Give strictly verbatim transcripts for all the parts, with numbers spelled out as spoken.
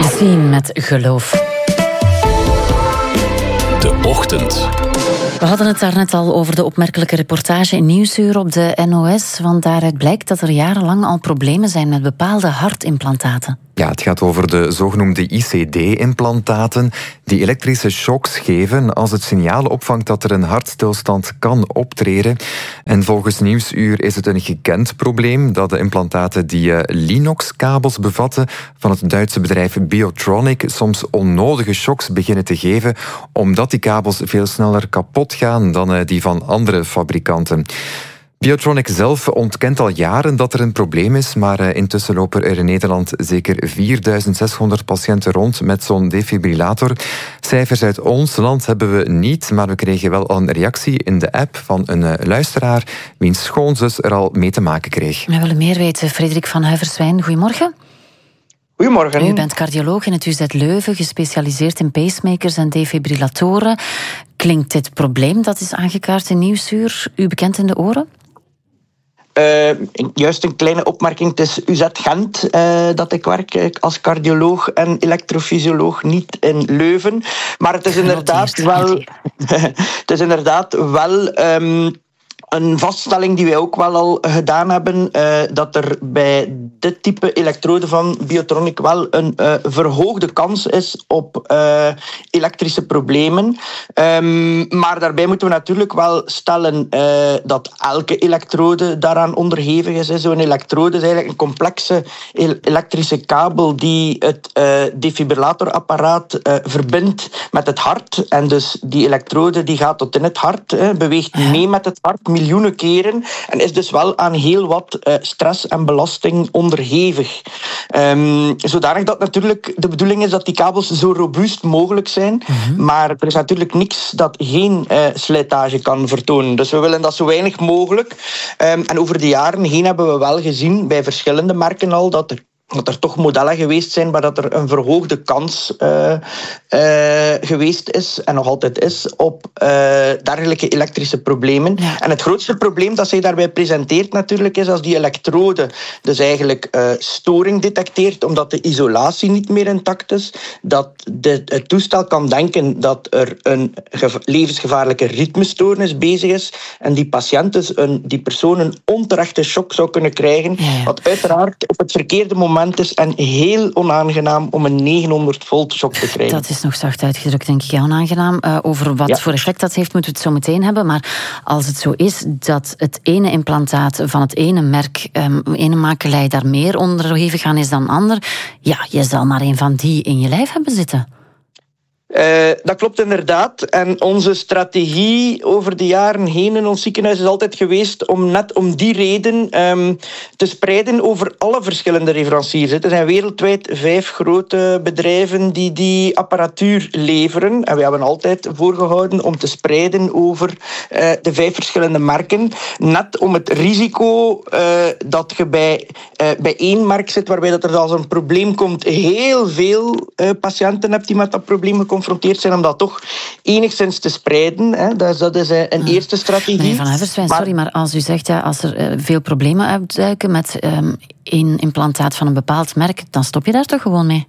De Scene met Geloof. De Ochtend. We hadden het daarnet al over de opmerkelijke reportage in Nieuwsuur op de N O S, want daaruit blijkt dat er jarenlang al problemen zijn met bepaalde hartimplantaten. Ja, het gaat over de zogenoemde I C D-implantaten die elektrische shocks geven als het signaal opvangt dat er een hartstilstand kan optreden. En volgens Nieuwsuur is het een gekend probleem dat de implantaten die uh, Linox-kabels bevatten van het Duitse bedrijf Biotronic soms onnodige shocks beginnen te geven, omdat die kabels veel sneller kapot gaan dan uh, die van andere fabrikanten. Biotronic zelf ontkent al jaren dat er een probleem is, maar intussen lopen er in Nederland zeker vierduizend zeshonderd patiënten rond met zo'n defibrillator. Cijfers uit ons land hebben we niet, maar we kregen wel al een reactie in de app van een luisteraar wiens schoonzus er al mee te maken kreeg. We willen meer weten. Frederik van Huiverswijn, goedemorgen. Goedemorgen. U bent cardioloog in het U Z Leuven, gespecialiseerd in pacemakers en defibrillatoren. Klinkt dit probleem dat is aangekaart in Nieuwsuur u bekend in de oren? Uh, juist een kleine opmerking. Het is U Z Gent uh, dat ik werk als cardioloog en elektrofysioloog, niet in Leuven. Maar het is inderdaad wel... het is inderdaad wel... Um, Een vaststelling die wij ook wel al gedaan hebben, uh, dat er bij dit type elektroden van Biotronic wel een uh, verhoogde kans is op uh, elektrische problemen. Um, maar daarbij moeten we natuurlijk wel stellen uh, dat elke elektrode daaraan onderhevig is. Zo'n elektrode is eigenlijk een complexe elektrische kabel die het uh, defibrillatorapparaat uh, verbindt met het hart. En dus die elektrode die gaat tot in het hart, uh, beweegt mee met het hart, miljoenen keren, en is dus wel aan heel wat uh, stress en belasting onderhevig. Um, zodanig dat natuurlijk de bedoeling is dat die kabels zo robuust mogelijk zijn, mm-hmm. maar er is natuurlijk niks dat geen uh, slijtage kan vertonen. Dus we willen dat zo weinig mogelijk. Um, en over de jaren heen hebben we wel gezien, bij verschillende merken al, dat er dat er toch modellen geweest zijn waar dat er een verhoogde kans uh, uh, geweest is en nog altijd is op uh, dergelijke elektrische problemen. Ja. En het grootste probleem dat zij daarbij presenteert natuurlijk is als die elektrode dus eigenlijk uh, storing detecteert omdat de isolatie niet meer intact is, dat de, het toestel kan denken dat er een geva- levensgevaarlijke ritmestoornis bezig is en die patiënt dus een, die persoon een onterechte shock zou kunnen krijgen, ja. wat uiteraard op het verkeerde moment is en heel onaangenaam om een negenhonderd volt shock te krijgen. Dat is nog zacht uitgedrukt, denk ik, ja, onaangenaam. Uh, over wat ja. voor effect dat heeft, moeten we het zo meteen hebben. Maar als het zo is dat het ene implantaat van het ene merk, um, ene makelij daar meer onderhevig aan is dan ander, ja, je zal maar een van die in je lijf hebben zitten. Uh, dat klopt inderdaad. En onze strategie over de jaren heen in ons ziekenhuis is altijd geweest om net om die reden um, te spreiden over alle verschillende leveranciers. Er zijn wereldwijd vijf grote bedrijven die die apparatuur leveren. En we hebben altijd voorgehouden om te spreiden over uh, de vijf verschillende merken. Net om het risico uh, dat je bij, uh, bij één merk zit, waarbij dat er als een probleem komt, heel veel uh, patiënten hebt die met dat probleem geconfronteerd zijn, om dat toch enigszins te spreiden. Hè. Dat is, dat is een ja. eerste strategie. Meneer Van Huiverswijn, maar... sorry, maar als u zegt ja, als er uh, veel problemen uitduiken met um, één implantaat van een bepaald merk, dan stop je daar toch gewoon mee?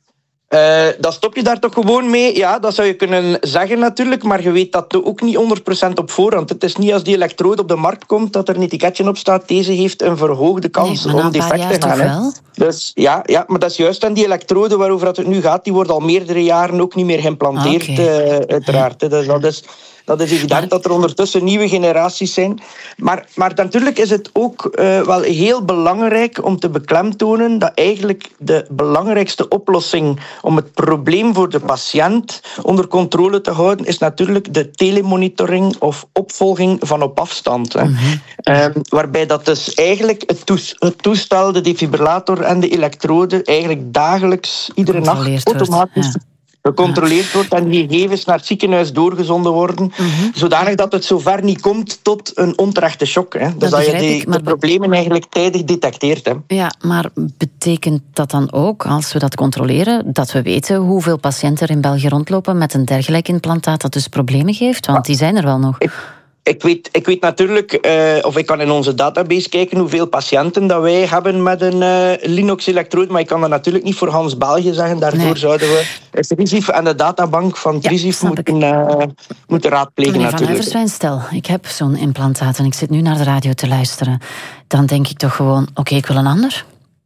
Uh, dan stop je daar toch gewoon mee. Ja, dat zou je kunnen zeggen natuurlijk, maar je weet dat ook niet honderd procent op voorhand. Het is niet als die elektrode op de markt komt dat er een etiketje op staat, deze heeft een verhoogde kans nee, om defect te gaan. Wel? Dus ja, ja, maar dat is juist aan die elektrode waarover het nu gaat, die wordt al meerdere jaren ook niet meer geïmplanteerd, okay. uh, uiteraard. Dus dat is... Dat is evident maar... dat er ondertussen nieuwe generaties zijn. Maar, maar natuurlijk is het ook uh, wel heel belangrijk om te beklemtonen dat eigenlijk de belangrijkste oplossing om het probleem voor de patiënt onder controle te houden is natuurlijk de telemonitoring of opvolging van op afstand. Hè. Mm-hmm. Uh, waarbij dat dus eigenlijk het, toes, het toestel, de defibrillator en de elektrode eigenlijk dagelijks, iedere nacht automatisch... Ja. gecontroleerd wordt en die gegevens naar het ziekenhuis doorgezonden worden, mm-hmm. zodanig dat het zover niet komt tot een onterechte shock. Hè. Dus dat, dat je die, ik, de problemen eigenlijk tijdig detecteert. Hè. Ja, maar betekent dat dan ook, als we dat controleren, dat we weten hoeveel patiënten er in België rondlopen met een dergelijk implantaat dat dus problemen geeft? Want die zijn er wel nog. Ik, Ik weet, ik weet natuurlijk, uh, of ik kan in onze database kijken hoeveel patiënten dat wij hebben met een uh, Linux-elektrode, maar ik kan dat natuurlijk niet voor Hans België zeggen. Daarvoor nee. zouden we Trisif en de databank van Trisif ja, moeten, uh, moeten raadplegen. Meneer natuurlijk. Van Huiverswijn, stel, ik heb zo'n implantaat en ik zit nu naar de radio te luisteren. Dan denk ik toch gewoon, oké, okay, ik wil een ander.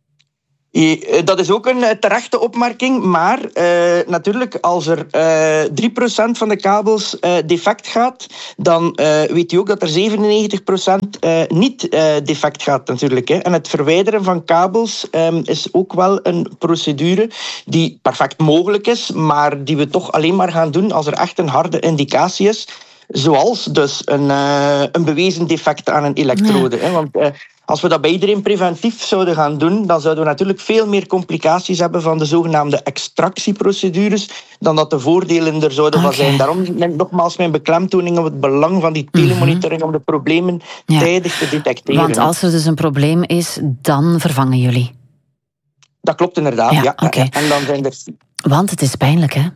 Dat is ook een terechte opmerking, maar uh, natuurlijk als er uh, drie procent van de kabels uh, defect gaat, dan uh, weet u ook dat er zevenennegentig procent uh, niet uh, defect gaat natuurlijk. Hè. En het verwijderen van kabels um, is ook wel een procedure die perfect mogelijk is, maar die we toch alleen maar gaan doen als er echt een harde indicatie is. Zoals dus een, uh, een bewezen defect aan een elektrode. Ja. Hè. Want uh, als we dat bij iedereen preventief zouden gaan doen, dan zouden we natuurlijk veel meer complicaties hebben van de zogenaamde extractieprocedures dan dat de voordelen er zouden okay. van zijn. Daarom nogmaals mijn beklemtoning op het belang van die telemonitoring om de problemen ja. tijdig te detecteren. Want als er dus een probleem is, dan vervangen jullie? Dat klopt inderdaad, ja. ja. Okay. En dan zijn er... Want het is pijnlijk, hè?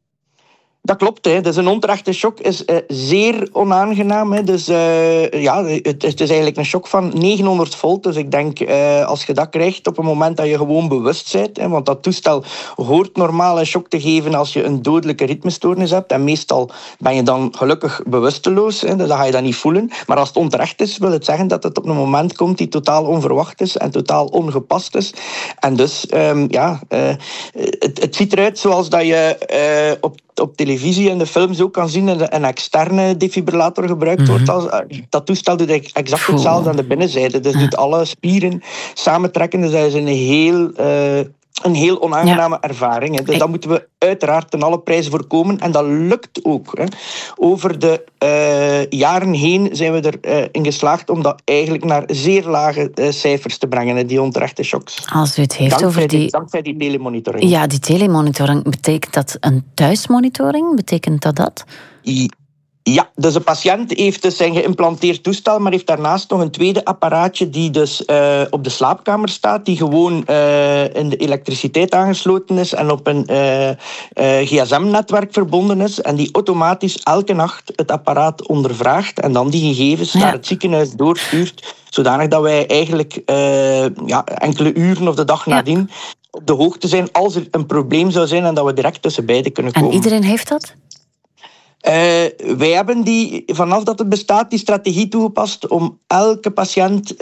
Dat klopt, hè. Dus een onterechte shock is uh, zeer onaangenaam. Hè. Dus uh, ja, het, het is eigenlijk een shock van negenhonderd volt. Dus ik denk, uh, als je dat krijgt op het moment dat je gewoon bewust bent, hè, want dat toestel hoort normaal een shock te geven als je een dodelijke ritmestoornis hebt. En meestal ben je dan gelukkig bewusteloos, hè, dus dan ga je dat niet voelen. Maar als het onterecht is, wil het zeggen dat het op een moment komt die totaal onverwacht is en totaal ongepast is. En dus, um, ja, uh, het, het ziet eruit zoals dat je uh, op op televisie en de films ook kan zien dat een externe defibrillator gebruikt mm-hmm. wordt. Als, dat toestel doet exact hetzelfde aan de binnenzijde. Dus doet alle spieren samentrekken. Dus dat is een heel... Uh, Een heel onaangename ja. ervaring. Hè. Dus daar moeten we uiteraard ten alle prijzen voorkomen. En dat lukt ook. Hè. Over de uh, jaren heen zijn we erin uh, geslaagd om dat eigenlijk naar zeer lage uh, cijfers te brengen, hè, die onterechte shocks. Als u het heeft dankzij over die... die... Dankzij die telemonitoring. Ja, die telemonitoring. Betekent dat een thuismonitoring? Betekent dat dat? I- Ja, dus de patiënt heeft dus zijn geïmplanteerd toestel, maar heeft daarnaast nog een tweede apparaatje die dus uh, op de slaapkamer staat, die gewoon uh, in de elektriciteit aangesloten is en op een uh, uh, gsm-netwerk verbonden is en die automatisch elke nacht het apparaat ondervraagt en dan die gegevens ja. naar het ziekenhuis doorstuurt, zodanig dat wij eigenlijk uh, ja, enkele uren of de dag ja. nadien op de hoogte zijn als er een probleem zou zijn en dat we direct tussen beiden kunnen komen. En iedereen heeft dat? Uh, wij hebben die, vanaf dat het bestaat, die strategie toegepast om elke patiënt uh,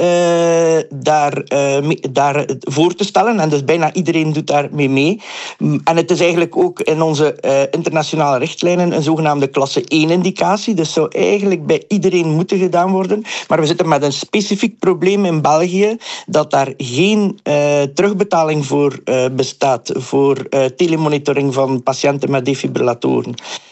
daar, uh, mee, daar voor te stellen. En dus bijna iedereen doet daarmee mee. En het is eigenlijk ook in onze uh, internationale richtlijnen een zogenaamde klasse één indicatie. Dus zou eigenlijk bij iedereen moeten gedaan worden. Maar we zitten met een specifiek probleem in België, dat daar geen uh, terugbetaling voor uh, bestaat voor uh, telemonitoring van patiënten met defibrillatoren.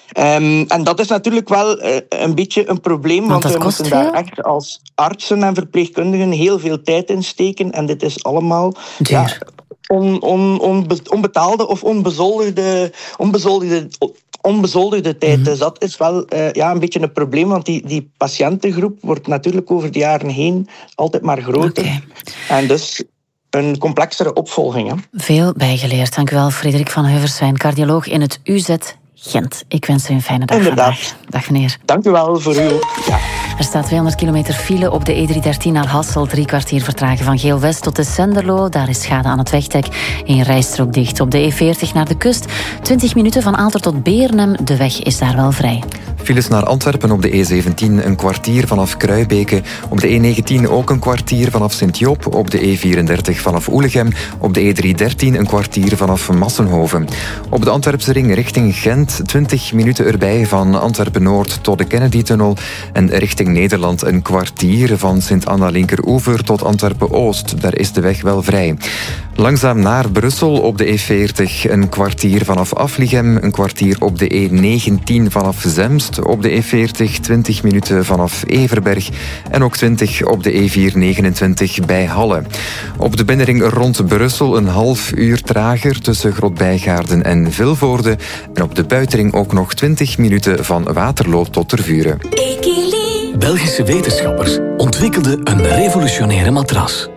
Um, en dat is natuurlijk wel uh, een beetje een probleem, want, want we moeten daar echt als artsen en verpleegkundigen heel veel tijd in steken. En dit is allemaal ja, on, on, on, onbetaalde of onbezoldigde, onbezoldigde, onbezoldigde tijd. Mm-hmm. Dus dat is wel uh, ja, een beetje een probleem, want die, die patiëntengroep wordt natuurlijk over de jaren heen altijd maar groter. Okay. En dus een complexere opvolging. Hè. Veel bijgeleerd. Dank u wel, Frederik van Huiverswijn, cardioloog in het U Z Gent. Ik wens u een fijne dag Inderdaad. vandaag. Dag meneer. Dank u wel, voor u ook. Ja. Er staat tweehonderd kilometer file op de E driehonderddertien naar Hasselt. Drie kwartier vertragen van Geel-West tot de Senderlo. Daar is schade aan het wegdek. Eén rijstrook dicht. Op de E veertig naar de kust. twintig minuten van Aalter tot Beernem. De weg is daar wel vrij. Files naar Antwerpen op de E zeventien een kwartier vanaf Kruibeke. Op de E negentien ook een kwartier vanaf Sint-Joop. Op de E vierendertig vanaf Oelegem. Op de E driehonderddertien een kwartier vanaf Massenhoven. Op de Antwerpse ring richting Gent twintig minuten erbij van Antwerpen-Noord tot de Kennedy-tunnel. En richting Nederland een kwartier van Sint-Anna-Linkeroever tot Antwerpen-Oost. Daar is de weg wel vrij. Langzaam naar Brussel op de E veertig een kwartier vanaf Afligem. Een kwartier op de E negentien vanaf Zemst. Op de E veertig twintig minuten vanaf Everberg. En ook twintig op de E vierhonderdnegenentwintig bij Halle. Op de binnenring rond Brussel een half uur trager tussen Grotbijgaarden en Vilvoorde. En op de buitenring ook nog twintig minuten van Waterloo tot Tervuren. Belgische wetenschappers ontwikkelden een revolutionaire matras.